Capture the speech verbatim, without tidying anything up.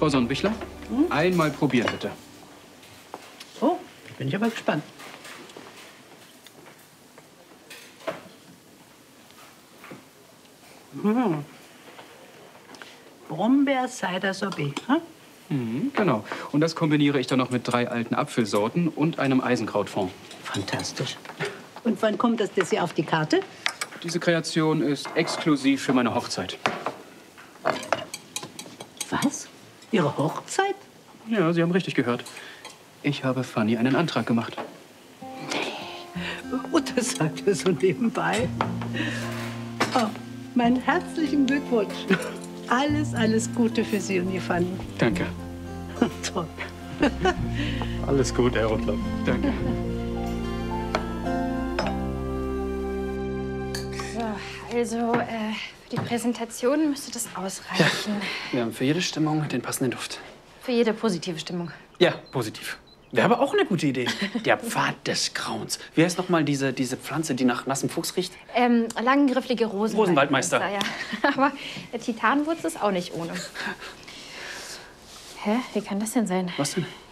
Frau Sonnenbichler, hm? Einmal probieren, bitte. Oh, bin ich aber gespannt. Hm. Brombeer-Cider-Sorbet, hm? Mhm, genau. Und das kombiniere ich dann noch mit drei alten Apfelsorten und einem Eisenkrautfond. Fantastisch. Und wann kommt das Dessert auf die Karte? Diese Kreation ist exklusiv für meine Hochzeit. Was? Ihre Hochzeit? Ja, Sie haben richtig gehört. Ich habe Fanny einen Antrag gemacht. Und das sagt er so nebenbei. Oh, meinen herzlichen Glückwunsch. Alles, alles Gute für Sie und die Fanny. Danke. Toll. Alles gut, Herr Rundler. Danke. So, also, äh, für die Präsentation müsste das ausreichen. Ja, wir haben für jede Stimmung den passenden Duft. Für jede positive Stimmung. Ja, positiv. Wäre aber auch eine gute Idee. Der Pfad des Grauens. Wie heißt noch mal diese, diese Pflanze, die nach nassem Fuchs riecht? Ähm, langgrifflige Rosenwaldmeister. Rosenwaldmeister. Ja. Aber der Titanwurz ist auch nicht ohne. Hä? Wie kann das denn sein? Was denn?